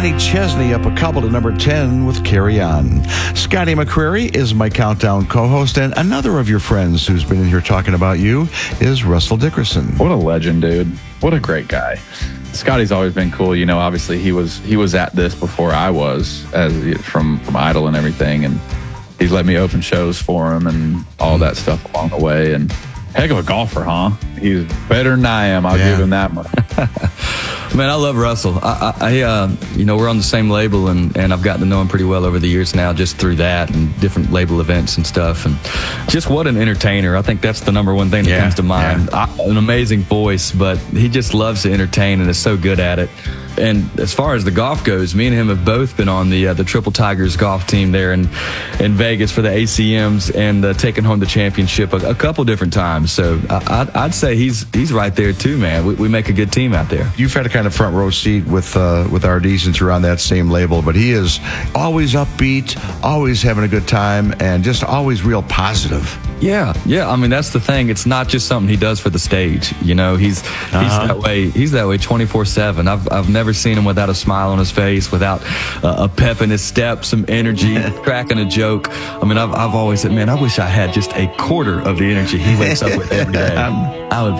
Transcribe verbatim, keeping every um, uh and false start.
Kenny Chesney up a couple to number ten with Carry On. Scotty McCreery is my Countdown co-host, and another of your friends who's been in here talking about you is Russell Dickerson. What a legend, dude. What a great guy. Scotty's always been cool. You know, obviously he was he was at this before I was, as from, from Idol and everything, and he's let me open shows for him and all that stuff along the way. And heck of a golfer, huh? He's better than I am. I'll Yeah. give him that much. Man, I love Russell. I, I, I uh, you know, we're on the same label, and, and I've gotten to know him pretty well over the years now, just through that and different label events and stuff. And just what an entertainer. I think that's the number one thing that Yeah, comes to mind. yeah. I, an amazing voice, but he just loves to entertain and is so good at it. And as far as the golf goes, me and him have both been on the uh, the Triple Tigers golf team there in, in Vegas for the A C Ms and uh, taking home the championship a, a couple different times. So I, I'd, I'd say he's he's right there too, man. We, we make a good team out there. You've had a kind of front row seat with uh, with R D since you're on that same label, but he is always upbeat, always having a good time, and just always real positive. Yeah, yeah. I mean, that's the thing. It's not just something he does for the stage. You know, he's he's Uh-huh. that way. He's that way twenty-four seven. I've I've never seen him without a smile on his face, without uh, a pep in his step, some energy, cracking a joke. I mean, I've I've always said, man, I wish I had just a quarter of the energy he wakes up with every day. I would